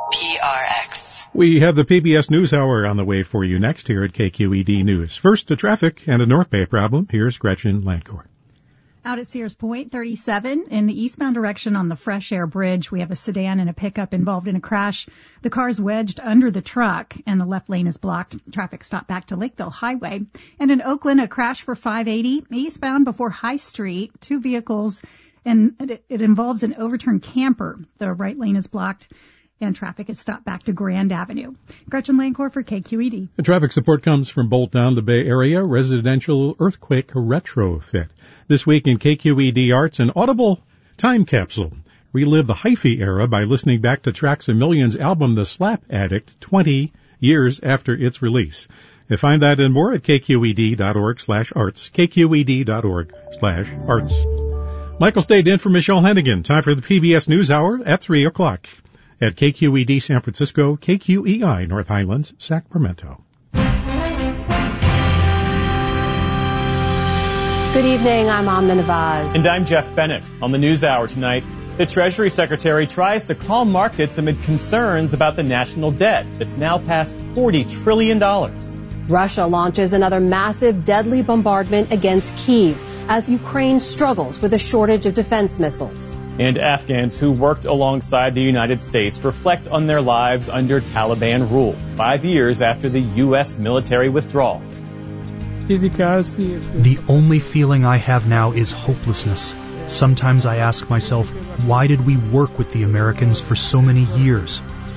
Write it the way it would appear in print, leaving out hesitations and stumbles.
PRX. We have the PBS NewsHour on the way for you next here at KQED News. First, to traffic and a North Bay problem. Here's Gretchen Lancourt. Out at Sears Point, 37, in the eastbound direction on the Fresh Air Bridge, we have a sedan and a pickup involved in a crash. The car's wedged under the truck, and the left lane is blocked. Traffic stopped back to Lakeville Highway. And in Oakland, a crash for 580, eastbound before High Street, two vehicles, and it involves an overturned camper. The right lane is blocked, and traffic is stopped back to Grand Avenue. Gretchen Lancourt for KQED. The traffic support comes from Bolt Down the Bay Area Residential Earthquake Retrofit. This week in KQED Arts, an audible time capsule. Relive the hyphy era by listening back to Tracks A Million's album The Slap Addict 20 years after its release. You'll find that and more at kqed.org/arts, kqed.org/arts. Michael stayed in for Michelle Hennigan. Time for the PBS NewsHour at 3 o'clock at KQED San Francisco, KQEI North Highlands, Sacramento. Good evening, I'm Amna Nawaz. And I'm Jeff Bennett. On the NewsHour tonight, the Treasury Secretary tries to calm markets amid concerns about the national debt that's now past $40 trillion. Russia launches another massive, deadly bombardment against Kyiv as Ukraine struggles with a shortage of defense missiles. And Afghans who worked alongside the United States reflect on their lives under Taliban rule, 5 years after the U.S. military withdrawal. The only feeling I have now is hopelessness. Sometimes I ask myself, why did we work with the Americans for so many years?